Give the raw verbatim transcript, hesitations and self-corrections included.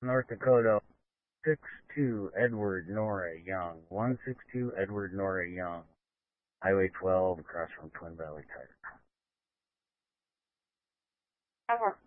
North Dakota. six two Edward Nora Young. one six two Edward Nora Young. Highway twelve across from Twin Valley Tire. Over.